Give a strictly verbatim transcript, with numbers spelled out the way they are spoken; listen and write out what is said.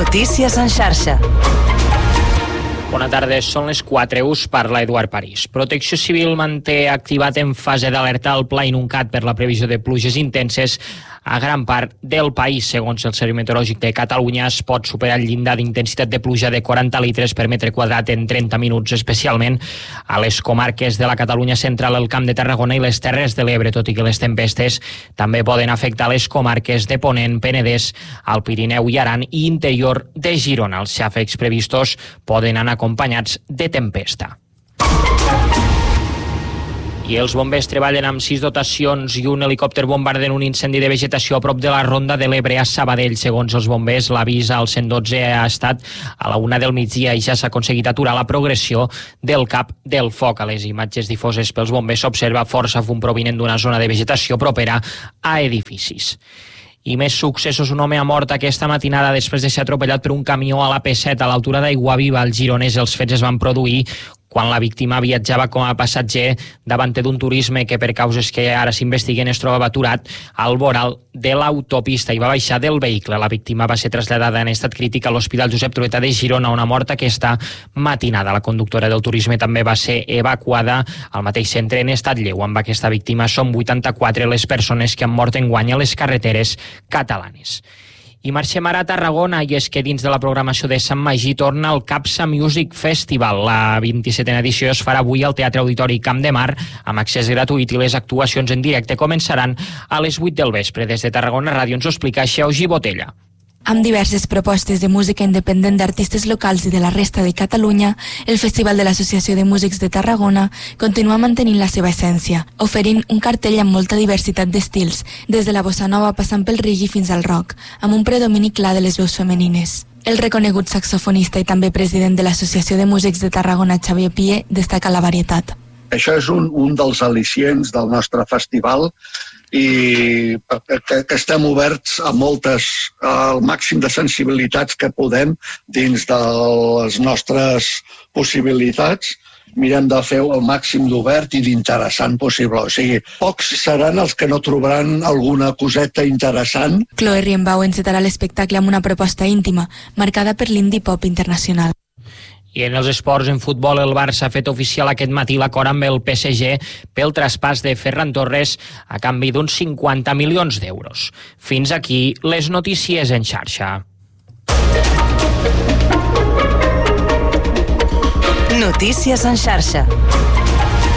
Notícies en xarxa. Bona tarda, són les quatre, us parla Eduard París. Protecció Civil manté activat en fase d'alerta el Pla Inuncat per la previsió de pluges intenses a gran part del país. Segons el Servei Meteorològic de Catalunya, es pot superar el llindar d'intensitat de pluja de quaranta litres per metre quadrat en trenta minuts, especialment a les comarques de la Catalunya central, el Camp de Tarragona i les Terres de l'Ebre, tot i que les tempestes també poden afectar les comarques de Ponent, Penedès, el Pirineu i Aran i interior de Girona. Els xàfecs previstos poden anar acompanyats de tempesta. I els bombers treballen amb sis dotacions i un helicòpter bombarden un incendi de vegetació a prop de la Ronda de l'Ebre a Sabadell. Segons els bombers, l'avís al cent dotze ha estat a la una del migdia i ja s'ha aconseguit aturar la progressió del cap del foc. A les imatges difoses pels bombers s'observa força fum provinent d'una zona de vegetació propera a edificis. I més successos. Un home ha mort aquesta matinada després de ser atropellat per un camió a la P set a l'altura d'Aiguaviva, al Gironès. Els fets es van produir quan la víctima viatjava com a passatger davant d'un turisme que, per causes que ara s'investiguen, es trobava aturat al voral de l'autopista i va baixar del vehicle. La víctima va ser traslladada en estat crític a l'Hospital Josep Trueta de Girona, on ha mort aquesta matinada. La conductora del turisme també va ser evacuada al mateix centre en estat lleu. Amb aquesta víctima són vuitanta-quatre les persones que han mort enguany a les carreteres catalanes. I marxem ara a Tarragona, i és que dins de la programació de Sant Magí torna el Capsa Music Festival. La vint-i-setena edició es farà avui al Teatre Auditori Camp de Mar amb accés gratuït i les actuacions en directe començaran a les vuit del vespre. Des de Tarragona Ràdio ens ho explica Xaugi Botella. Amb diverses propostes de música independent d'artistes locals i de la resta de Catalunya, el Festival de l'Associació de Músics de Tarragona continua mantenint la seva essència, oferint un cartell amb molta diversitat d'estils, des de la bossa nova passant pel reggae fins al rock, amb un predomini clar de les veus femenines. El reconegut saxofonista i també president de l'Associació de Músics de Tarragona, Xavier Pié, destaca la varietat. Això és un, un dels al·licients del nostre festival i que, que estem oberts a moltes, al màxim de sensibilitats que podem dins de les nostres possibilitats. Mirem de fer el màxim d'obert i d'interessant possible. O sigui, pocs seran els que no trobaran alguna coseta interessant. Chloe Riembau encetarà l'espectacle amb una proposta íntima, marcada per l'indie pop internacional. I en els esports, en futbol, el Barça ha fet oficial aquest matí l'acord amb el P S G pel traspàs de Ferran Torres a canvi d'uns cinquanta milions d'euros. Fins aquí les notícies en xarxa. Notícies en xarxa.